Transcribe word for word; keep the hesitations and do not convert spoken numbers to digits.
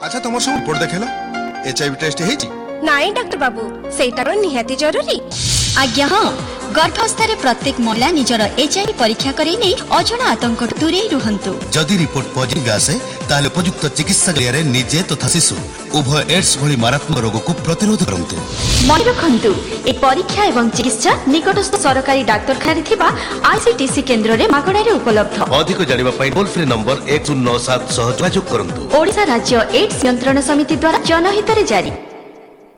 अच्छा तुम सब रिपोर्ट देखेला एचआईवी टेस्ट हेची नाई डॉक्टर बाबू सेटा निहाती जरूरी आज्ञा हाँ गर्भावस्था प्रत्येक महिला निजर एचआईवी परीक्षा करें नहीं अजणा आतंक दूरे रुहंतु। जदि रिपोर्ट पॉजिटिव आसे ताले उपयुक्त चिकित्सा करियारे निजे तथा शिशु उभय एड्स भली मारात्मक रोग को प्रतिरोध करंतु। मन रखंतु ए परीक्षा एवं चिकित्सा निकटस्थ सरकारी डाक्तरखाना थिबा आईसीटीसी केंद्र रे मागणा रे उपलब्ध। अधिक जानिबा पई टोल फ्री नंबर एक शून्य नौ सात सह जोगाजोग करंतु। ओडिशा राज्य एड्स नियंत्रण समिति द्वारा जनहित रे जारी।